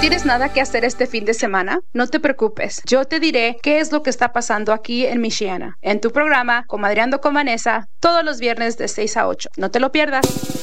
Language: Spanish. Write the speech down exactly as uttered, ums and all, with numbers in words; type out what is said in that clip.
tienes nada que hacer este fin de semana? No te preocupes. Yo te diré qué es lo que está pasando aquí en Michiana, en tu programa Comadreando con Vanessa, todos los viernes de seis a ocho. No te lo pierdas.